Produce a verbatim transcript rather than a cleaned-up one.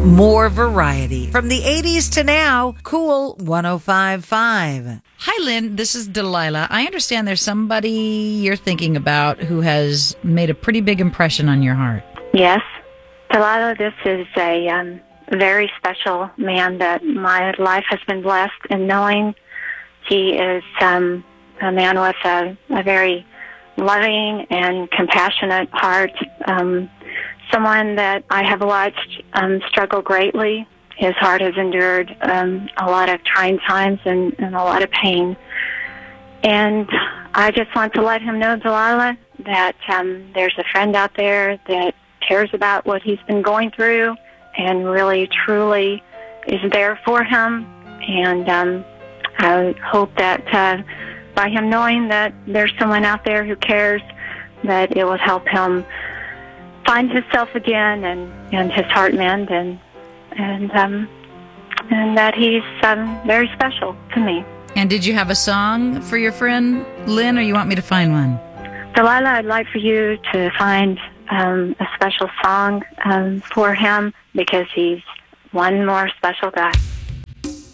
More variety. From the eighties to now, Cool one oh five point five. Hi, Lynn. This is Delilah. I understand there's somebody you're thinking about who has made a pretty big impression on your heart. Yes. Delilah, this is a um, very special man that my life has been blessed in knowing. He is um, a man with a, a very loving and compassionate heart, um, someone that I have watched um, struggle greatly. His heart has endured um, a lot of trying times and, and a lot of pain. And I just want to let him know, Delilah, that um, there's a friend out there that cares about what he's been going through and really, truly is there for him. And um, I hope that uh, by him knowing that there's someone out there who cares, that it will help him find himself again and, and his heart mend, and and um, and that he's um, very special to me. And did you have a song for your friend, Lynn, or you want me to find one? Delilah, I'd like for you to find um, a special song um, for him, because he's one more special guy.